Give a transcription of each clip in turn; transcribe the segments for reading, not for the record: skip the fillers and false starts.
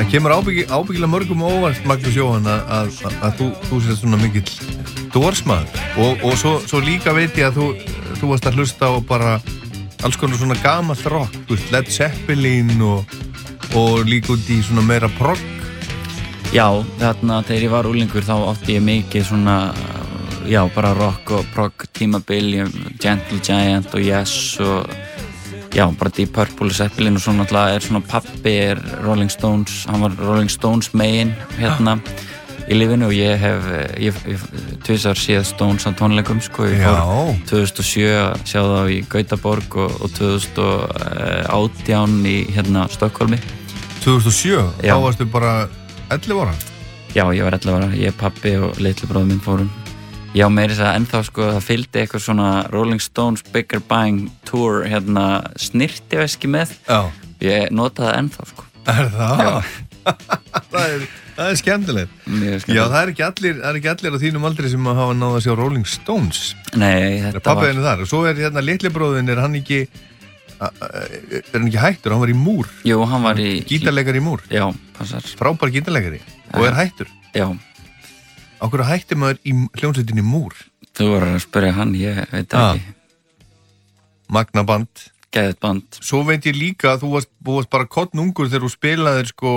Það kemur ábyggilega mörgum óvart, Magnús Jóhann, að þú sést svona mikill dórsmaður og svo líka veit ég að þú varst að hlusta á bara alls konar svona gamalt rock, þú veist, Led Zeppelin og líka út í svona meira progg. Já, þarna þegar ég var úlingur þá átti ég mikið svona, já, bara rock og progg tímabil, Gentle Giant og Yes og já, bara Deep Purple og Zeppelin og svo náttúrulega svona pappi Rolling Stones, hann var Rolling Stones megin hérna í lífinu og ég hef tvisvar séð Stones á tónleikum sko, ég fór 2007 að sjá þá í Gautaborg og 2018 í hérna Stokkólmi. 2007? Já. Þá varstu bara 11 ára? Já, ég var 11 ára, ég, pappi og litli bróðir minn fórum. Já, meira þess að ennþá sko, það fylgdi eitthvað svona Rolling Stones Bigger Bang Tour hérna snirtiveski með. Já. Ég notaði það ennþá sko. Það? það er skemmtilegt. Já, það er ekki allir á þínum aldri sem að hafa náð að sjá Rolling Stones. Nei, þetta var... Pappi henni þar. Og svo hérna litli bróðin, er hann ekki hættur? Hann var í múr. Jú, hann var í... Gítarleikari í múr. Já, passar. Frábær gítarleikari. Og er hættur. Já. Á hverju hætti maður í hljómsveitinni múr? Þú voru að spyrja hann, ég veit ekki. Magna band. Geðið band. Svo veit ég líka að þú varst bara kottnungur þegar þú spilaðir sko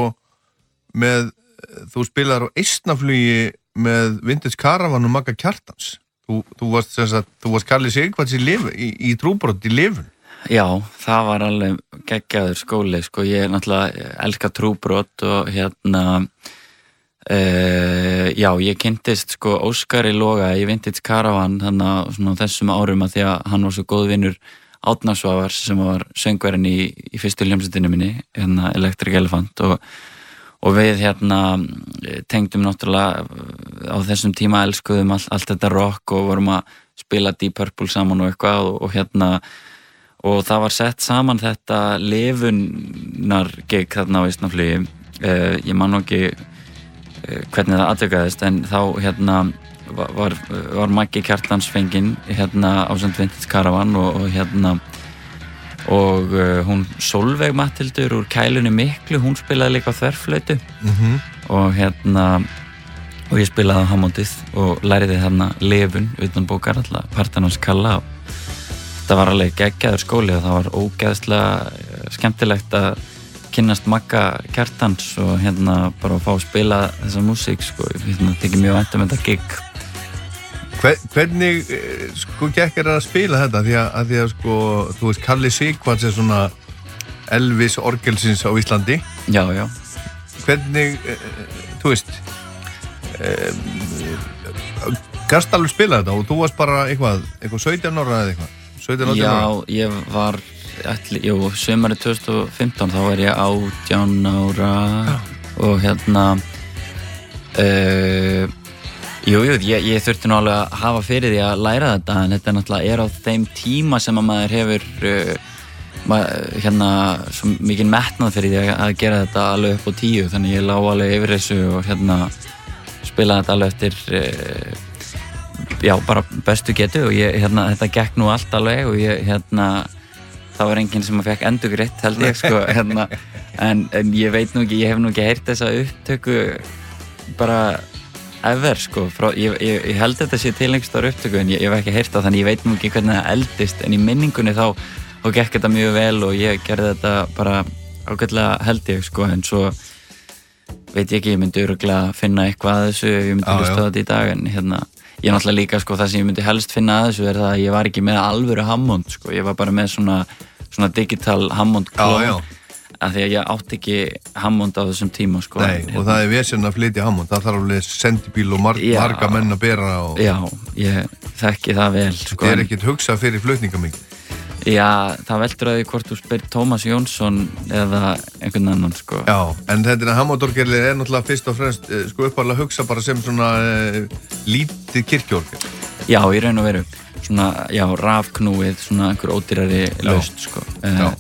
þú spilaðir á Eistnaflugi með Vintage Caravan og Magga Kjartans. Þú varst Kalli Sigvarts í trúbrot í lifun. Já, það var alveg geggjaður skóli, sko. Ég náttúrulega elska trúbrot og hérna... já, ég kynntist sko Óskari Loga í Vintage Caravan þannig að svona þessum árum að því að hann var svo góð vinnur Árna Svavars sem var söngverinn í fyrstu hljómsveitinni minni, hérna Electric Elephant og við hérna tengdum náttúrulega á þessum tíma elskuðum allt þetta rock og vorum að spila Deep Purple saman og eitthvað og hérna og það var sett saman þetta lifunar gig þarna á Eistnaflugi. Ég man nú ekki hvernig það atvikaðist en þá hérna var Maggi Kjartans fenginn hérna á Vintage Caravan og hérna og hún Solveig Matthildur úr Kælunni miklu, hún spilaði líka þverflautu og hérna og ég spilaði á hammondið og læriði hérna lifun utan bókar alltaf partan hans Kalla og þetta var alveg geggjaður skóli og það var ógeðslega skemmtilegt að kynnast Magga Kjartans og hérna bara að fá að spila þessa músík sko, hérna tekið mjög vænt þetta gig. Hvernig sko gekk að spila þetta því að sko, þú veist Kalli Sigvarts er svona Elvis orgelsins á Íslandi. Já, já. Hvernig, þú veist gast alveg spila þetta og þú varst bara eitthvað 17 ára eða eitthvað? 17 ára? Já, ég var sömari 2015 þá var ég 18 ára og hérna ég þurfti nú alveg að hafa fyrir því að læra þetta en þetta náttúrulega á þeim tíma sem að maður hefur hérna svo mikið metnað fyrir því að gera þetta alveg upp á 10 þannig ég lá alveg yfir þessu og hérna spilaði þetta alveg eftir já, bara bestu getu og ég, hérna, þetta gekk nú allt alveg og ég, hérna það var enginn sem að fekk endurgreitt held ég sko, hérna, en ég veit nú ekki, ég hef nú ekki heyrt þessa upptöku bara ever sko, ég held þetta sé til einhverstaðar upptöku en ég hef ekki heyrt það þannig ég veit nú ekki hvernig það eldist en í minningunni þá gekk þetta mjög vel og ég gerði þetta bara ágætlega held ég sko en svo veit ég ekki, ég myndi örugglega finna eitthvað að þessu ef ég myndi hlusta á þetta í dag en hérna ég náttúrulega líka sko það sem ég myndi helst finna að þessu það að ég var ekki með alvöru Hammond sko, ég var bara með svona digital Hammond klón af því að ég átti ekki Hammond á þessum tíma sko. Nei, og það er vesen að flytja Hammond, það þarf alveg sendibíl og marga menn að bera og... Já, ég þekki það vel sko. Þetta ekkert hugsað fyrir flutningamikið? Já, það veldur að því hvort þú spyr Tómas Jónsson eða einhvern annan sko. Já, en þetta Hammond-orgelið er náttúrulega fyrst og fremst sko uppalega að hugsa bara sem svona lítið kirkjuorgel. Já, í raun og veru svona, já, rafknúið, svona einhver ódýrari laust sko.